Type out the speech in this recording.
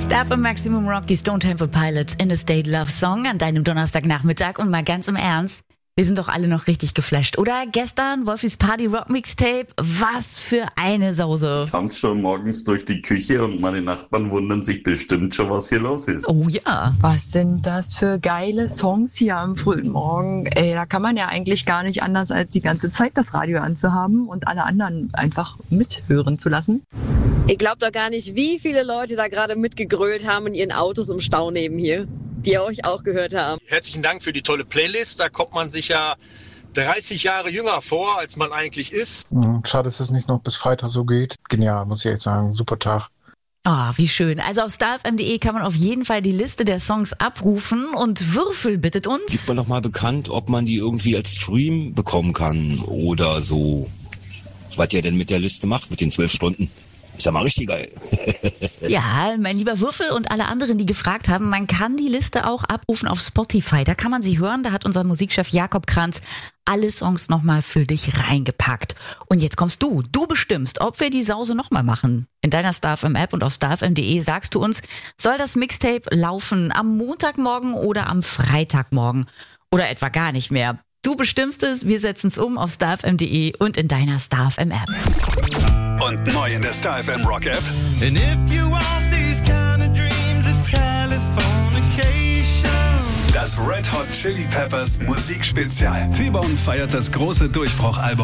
Starf im Maximum Rock, die Stone Temple Pilots, Interstate Love Song an deinem Donnerstagnachmittag. Und mal ganz im Ernst, wir sind doch alle noch richtig geflasht, oder? Gestern, Wolfis Party Rock Mixtape, was für eine Sause. Ich tanze schon morgens durch die Küche und meine Nachbarn wundern sich bestimmt schon, was hier los ist. Oh ja. Was sind das für geile Songs hier am frühen Morgen? Ey, da kann man ja eigentlich gar nicht anders, als die ganze Zeit das Radio anzuhaben und alle anderen einfach mithören zu lassen. Ich glaube doch gar nicht, wie viele Leute da gerade mitgegrölt haben in ihren Autos im Stau neben hier, die euch auch gehört haben. Herzlichen Dank für die tolle Playlist. Da kommt man sich ja 30 Jahre jünger vor, als man eigentlich ist. Schade, dass es nicht noch bis Freitag so geht. Genial, muss ich echt sagen. Super Tag. Ah, wie schön. Also auf starfm.de kann man auf jeden Fall die Liste der Songs abrufen und Würfel bittet uns. Gibt man noch mal bekannt, ob man die irgendwie als Stream bekommen kann oder so. Was ihr denn mit der Liste macht, mit den 12 Stunden. Ist ja mal richtig geil. Ja, mein lieber Würfel und alle anderen, die gefragt haben, man kann die Liste auch abrufen auf Spotify. Da kann man sie hören. Da hat unser Musikchef Jakob Kranz alle Songs nochmal für dich reingepackt. Und jetzt kommst du. Du bestimmst, ob wir die Sause nochmal machen. In deiner StarFM-App und auf starfm.de sagst du uns, soll das Mixtape laufen am Montagmorgen oder am Freitagmorgen? Oder etwa gar nicht mehr. Du bestimmst es, wir setzen es um auf starfm.de und in deiner StarFM-App. Und neu in der StarFM Rock App. And if you want these kind of dreams, it's Californication. Das Red Hot Chili Peppers Musikspezial. T-Bone feiert das große Durchbruchalbum